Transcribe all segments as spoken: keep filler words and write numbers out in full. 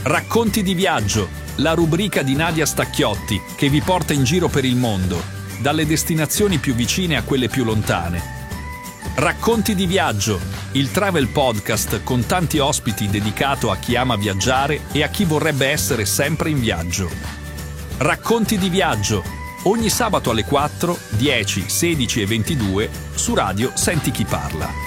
Racconti di viaggio, la rubrica di Nadia Stacchiotti che vi porta in giro per il mondo, dalle destinazioni più vicine a quelle più lontane. Racconti di viaggio, il travel podcast con tanti ospiti dedicato a chi ama viaggiare e a chi vorrebbe essere sempre in viaggio. Racconti di viaggio, ogni sabato alle quattro, dieci, sedici e ventidue su Radio Senti Chi Parla.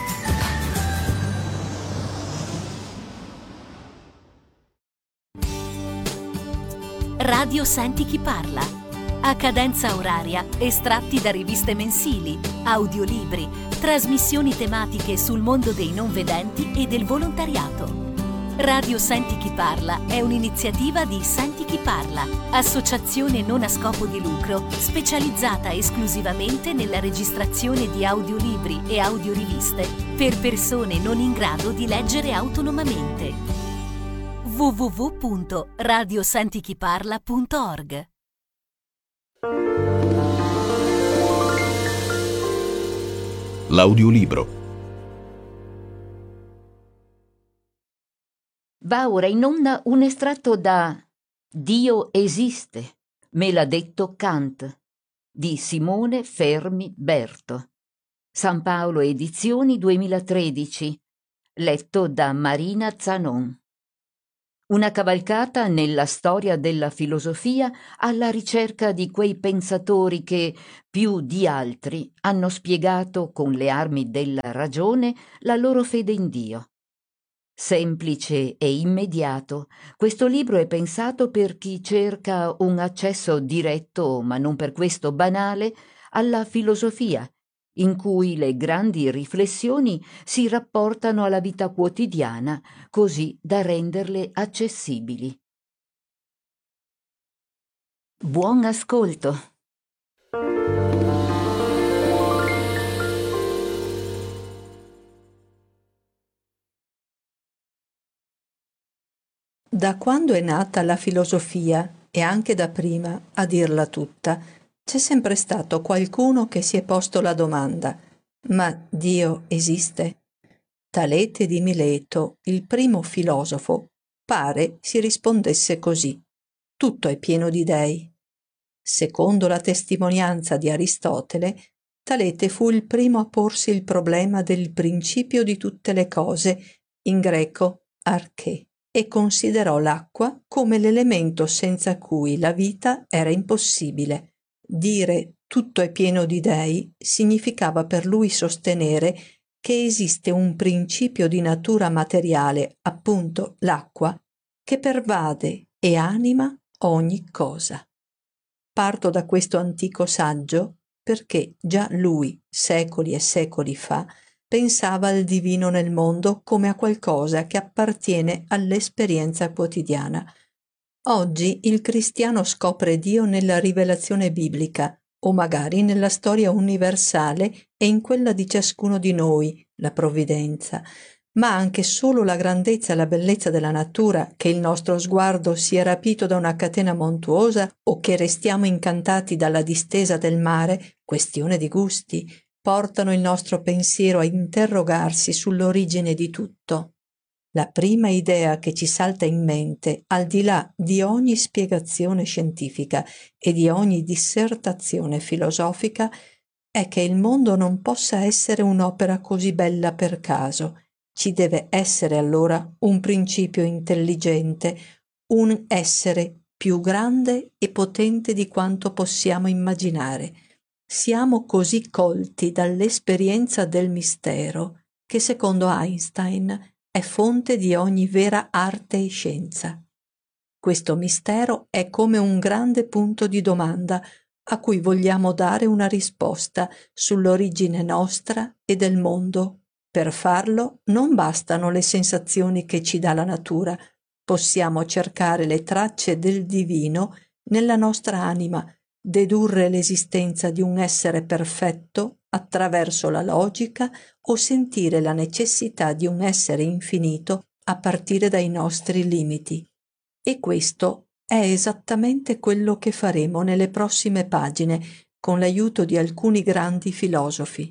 Radio Senti Chi Parla. A cadenza oraria, estratti da riviste mensili, audiolibri, trasmissioni tematiche sul mondo dei non vedenti e del volontariato. Radio Senti Chi Parla è un'iniziativa di Senti Chi Parla, associazione non a scopo di lucro specializzata esclusivamente nella registrazione di audiolibri e audioriviste per persone non in grado di leggere autonomamente. w w w punto radio senti chi parla punto org. L'audiolibro. Va ora in onda un estratto da Dio esiste, me l'ha detto Kant, di Simone Fermi Berto. San Paolo Edizioni duemilatredici, letto da Marina Zanon. Una cavalcata nella storia della filosofia alla ricerca di quei pensatori che, più di altri, hanno spiegato con le armi della ragione la loro fede in Dio. Semplice e immediato, questo libro è pensato per chi cerca un accesso diretto, ma non per questo banale, alla filosofia, in cui le grandi riflessioni si rapportano alla vita quotidiana, così da renderle accessibili. Buon ascolto. Da quando è nata la filosofia, e anche da prima, a dirla tutta, c'è sempre stato qualcuno che si è posto la domanda: ma Dio esiste? Talete di Mileto, il primo filosofo, pare si rispondesse così: tutto è pieno di dei. Secondo la testimonianza di Aristotele, Talete fu il primo a porsi il problema del principio di tutte le cose, in greco arché, e considerò l'acqua come l'elemento senza cui la vita era impossibile. Dire tutto è pieno di dei significava per lui sostenere che esiste un principio di natura materiale, appunto l'acqua, che pervade e anima ogni cosa. Parto da questo antico saggio perché già lui, secoli e secoli fa, pensava al divino nel mondo come a qualcosa che appartiene all'esperienza quotidiana. Oggi il cristiano scopre Dio nella rivelazione biblica, o magari nella storia universale e in quella di ciascuno di noi, la provvidenza, ma anche solo la grandezza e la bellezza della natura, che il nostro sguardo sia rapito da una catena montuosa o che restiamo incantati dalla distesa del mare, questione di gusti, portano il nostro pensiero a interrogarsi sull'origine di tutto. La prima idea che ci salta in mente, al di là di ogni spiegazione scientifica e di ogni dissertazione filosofica, è che il mondo non possa essere un'opera così bella per caso. Ci deve essere allora un principio intelligente, un essere più grande e potente di quanto possiamo immaginare. Siamo così colti dall'esperienza del mistero che, secondo Einstein, è fonte di ogni vera arte e scienza. Questo mistero è come un grande punto di domanda a cui vogliamo dare una risposta sull'origine nostra e del mondo. Per farlo non bastano le sensazioni che ci dà la natura, possiamo cercare le tracce del divino nella nostra anima, dedurre l'esistenza di un essere perfetto attraverso la logica o sentire la necessità di un essere infinito a partire dai nostri limiti. E questo è esattamente quello che faremo nelle prossime pagine con l'aiuto di alcuni grandi filosofi.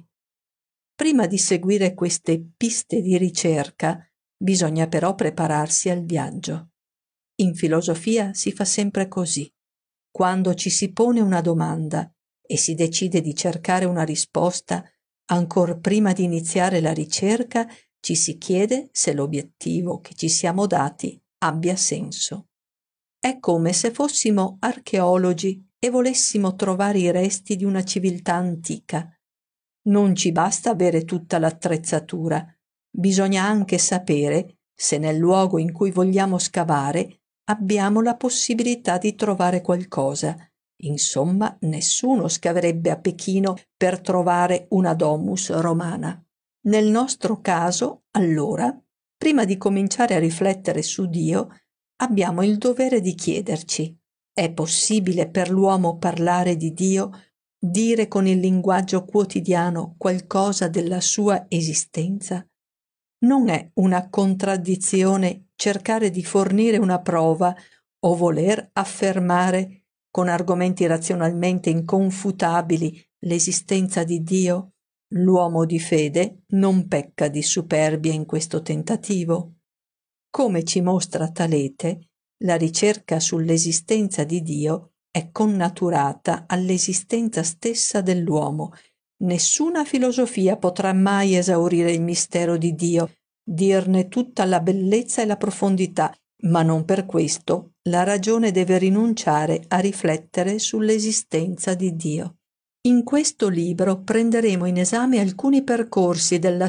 Prima di seguire queste piste di ricerca, bisogna però prepararsi al viaggio. In filosofia si fa sempre così. Quando ci si pone una domanda e si decide di cercare una risposta, ancor prima di iniziare la ricerca ci si chiede se l'obiettivo che ci siamo dati abbia senso. È come se fossimo archeologi e volessimo trovare i resti di una civiltà antica. Non ci basta avere tutta l'attrezzatura, bisogna anche sapere se nel luogo in cui vogliamo scavare abbiamo la possibilità di trovare qualcosa. Insomma, nessuno scaverebbe a Pechino per trovare una domus romana. Nel nostro caso, allora, prima di cominciare a riflettere su Dio, abbiamo il dovere di chiederci: è possibile per l'uomo parlare di Dio, dire con il linguaggio quotidiano qualcosa della sua esistenza? Non è una contraddizione cercare di fornire una prova o voler affermare con argomenti razionalmente inconfutabili l'esistenza di Dio? L'uomo di fede non pecca di superbia in questo tentativo. Come ci mostra Talete, la ricerca sull'esistenza di Dio è connaturata all'esistenza stessa dell'uomo. Nessuna filosofia potrà mai esaurire il mistero di Dio, dirne tutta la bellezza e la profondità, ma non per questo la ragione deve rinunciare a riflettere sull'esistenza di Dio. In questo libro prenderemo in esame alcuni percorsi della